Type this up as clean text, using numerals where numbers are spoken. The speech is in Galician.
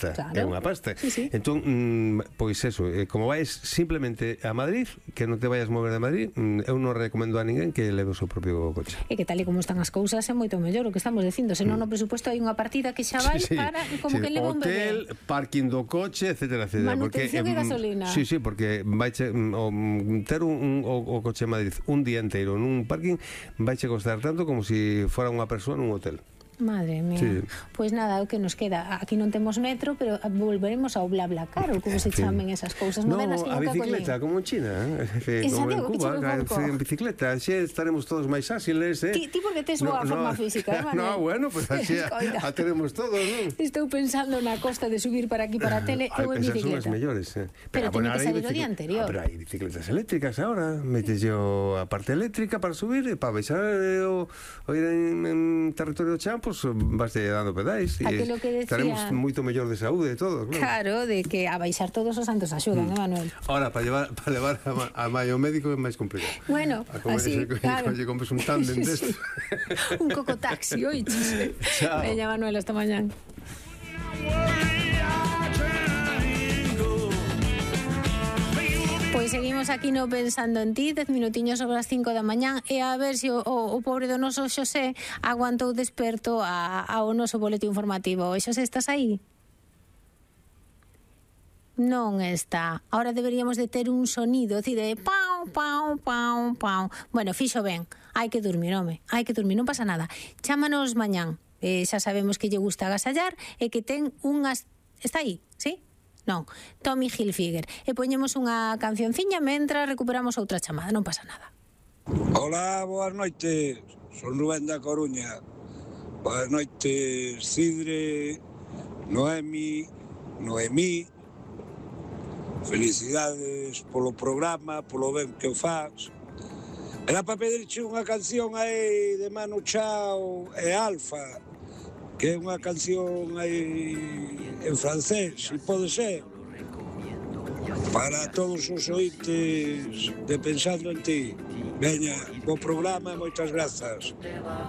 pasta, Claro. é unha pasta. Sí. Entón, pois eso, como vais simplemente a Madrid, que non te vayas mover de Madrid, eu non recomendo a ninguén que leve o seu propio coche. E que tal e como están as cousas é moito mellor o que estamos dicindo, senón no presupuesto hai unha partida que xa vai para como que leva un hotel, bebé. parking do coche, etcétera, etcétera. Manutención e gasolina. Sí, porque vaiche ter o coche en Madrid un día inteiro nun parking vaiche costar tanto como se fora unha persoa nun hotel. Madre mía. Sí. Pois nada, o que nos queda, aquí non temos metro, pero volveremos ao BlaBlaCar, ou como se chamen esas cousas modernas que a nunca bicicleta, como en China, En como en Santiago, que Cuba, chove pouco. en bicicleta, así estaremos todos máis áxiles, Ti porque tes boa forma física, Manuel? No, bueno, pues así a tenemos todos, non? Estou pensando na costa de subir para aquí para a tele ou en Esas son as bicicleta. mellores, Pero bueno, tiene que ahora hai salir o día anterior. Pero hai bicicletas eléctricas ahora, metes yo a parte eléctrica para subir e para baixar o ir en territorio chán, pues vas dando pedais e Aquilo que decía... estaremos moito mellor de saúde e todo, Claro, de que a baixar todos os santos axudan, Manuel? Ahora, para levar a Maio médico é máis complicado. Bueno, así, claro. Lle compres un tándem deste. Un cocotaxi, oiches. Chao. Veña, Manuel, hasta mañán. Pois seguimos aquí no Pensando en Ti, 10 minutiños sobre as 5 da mañán, e a ver se o pobre do noso Xosé aguantou desperto ao noso boleto informativo. Xosé, estás aí? Non está. Ahora deberíamos de ter un sonido, decir, de pau, pau, pau, pau. Bueno, fixo ben. Hai que dormir, home. Hai que dormir, non pasa nada. Chámanos mañán. Xa sabemos que lle gusta agasallar e que ten unhas... Está aí, sí? Non, Tommy Hilfiger. E poñemos unha cancionciña mentre recuperamos outra chamada, non pasa nada. Hola, boas noites. Son Rubén da Coruña. Boas noites, Cidre, Noemi. Felicidades polo programa, polo ben que o faz. Era para pedirche unha canción aí de Manu Chao e Alfa, que é unha canción aí en francés, se pode ser, para todos os ointes de Pensando en Ti. Veña, bo programa e moitas grazas.